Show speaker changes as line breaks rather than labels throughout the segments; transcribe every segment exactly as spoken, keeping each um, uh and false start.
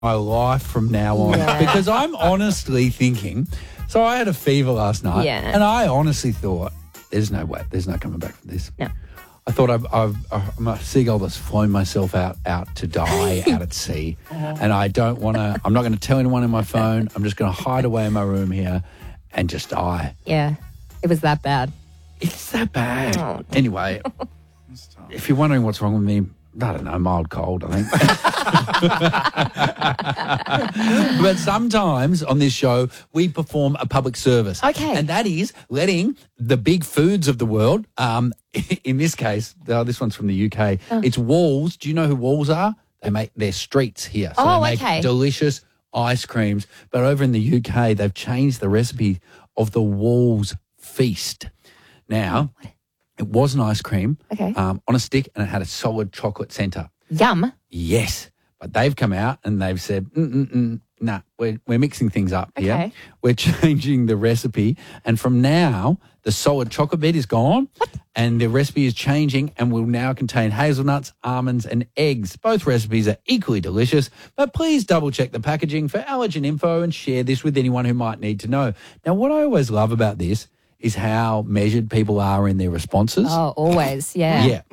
my life from now on
Yeah.
because I'm honestly thinking. So I had a fever last night,
Yeah.
and I honestly thought, "There's no way, there's no coming back from this."
No.
I thought I've, I've, I'm a seagull that's flown myself out out to die out at sea, and I don't want to. I'm not going to tell anyone in my phone. I'm just going to hide away in my room here and just die.
Yeah. It was that bad.
It's that bad.
Oh.
Anyway, if you're wondering what's wrong with me, I don't know, mild cold, I think. But sometimes on this show, we perform a public service.
Okay.
And that is letting the big foods of the world, um, in this case, oh, this one's from the U K,
Oh.
it's Walls. Do you know who Walls are? They make their streets here. So
Oh,
they make
okay.
delicious ice creams. But over in the U K, they've changed the recipe of the Walls Feast. Now, it was an ice cream
Okay.
um, on a stick, and it had a solid chocolate centre.
Yum.
Yes, but they've come out and they've said, Mm-mm-mm, nah, we're, we're mixing things up here.
Okay.
We're changing the recipe, and from now, the solid chocolate bit is gone, and the recipe is changing and will now contain hazelnuts, almonds, and eggs. Both recipes are equally delicious, but please double-check the packaging for allergen info and share this with anyone who might need to know. Now, what I always love about this is how measured people are in their responses.
Oh, always. Yeah.
Yeah.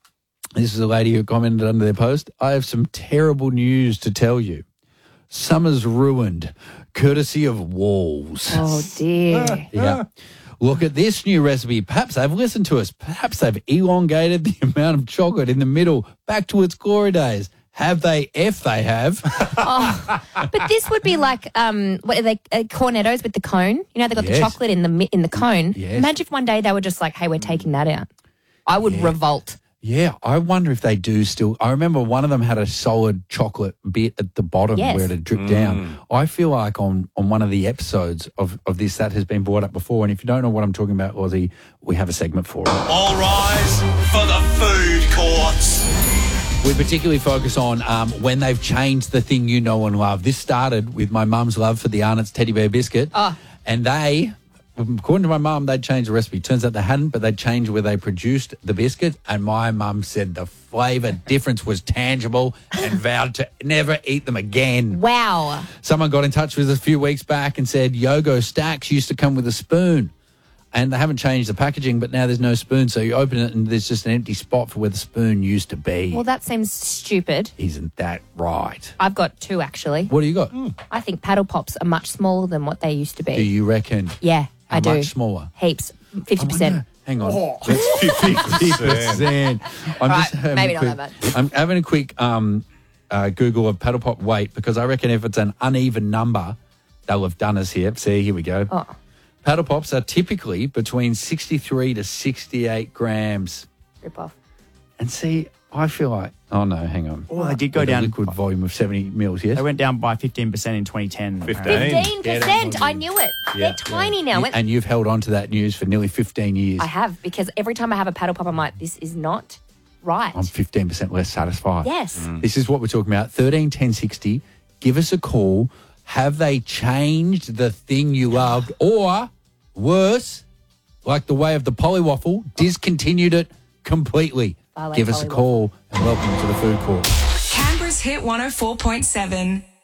This is a lady who commented under their post. I have some terrible news to tell you. Summer's ruined, courtesy of Walls.
Oh, dear.
Yeah. Look at this new recipe. Perhaps they've listened to us. Perhaps they've elongated the amount of chocolate in the middle back to its glory days. Have they? If they have.
Oh, but this would be like um, what are they? Uh, cornettos with the cone. You know, they got
Yes.
the chocolate in the mi- in the cone.
Yes.
Imagine if one day they were just like, "Hey, we're taking that out." I would revolt.
Yeah, I wonder if they do still. I remember one of them had a solid chocolate bit at the bottom
Yes.
where it had dripped down. I feel like on, on one of the episodes of, of this, that has been brought up before. And if you don't know what I'm talking about, Aussie, we have a segment for it.
All rise for the food courts.
We particularly focus on um, when they've changed the thing you know and love. This started with my mum's love for the Arnott's teddy bear biscuit.
Oh.
And they, according to my mum, they'd changed the recipe. Turns out they hadn't, but they'd changed where they produced the biscuit. And my mum said the flavour difference was tangible and vowed to never eat them again.
Wow.
Someone got in touch with us a few weeks back and said Yogo Stacks used to come with a spoon. And they haven't changed the packaging, but now there's no spoon. So you open it and there's just an empty spot for where the spoon used to be.
Well, that seems stupid.
Isn't that right?
I've got two actually.
What do you got?
I think paddle pops are much smaller than what they used to be.
Do you reckon?
Yeah,
How
I do.
much smaller?
Heaps. Fifty percent.
Hang on. That's fifty percent. I'm
Right,
just having
maybe
a
not
quick,
that
I'm having a quick um, uh, Google of paddle pop weight because I reckon if it's an uneven number, they'll have done us here. See, here we go.
Oh.
Paddle pops are typically between sixty-three to sixty-eight grams.
Rip off.
And see, I feel like, oh no, hang on.
Oh, they did go
With a
down.
liquid volume of seventy mils, yes?
They went down by fifteen percent in twenty ten.
Fifteen.
Fifteen percent. I knew it. They're tiny now. When-
And you've held on to that news for nearly fifteen years.
I have, because every time I have a paddle pop, I'm like, this is not right.
I'm fifteen percent less satisfied.
Yes.
This is what we're talking about. thirteen ten sixty. Give us a call. Have they changed the thing you loved? Or, worse, like the way of the polywaffle, discontinued it completely?
I like
Give us a
polywaffle.
call and welcome to the food court.
Canberra's Hit one oh four point seven.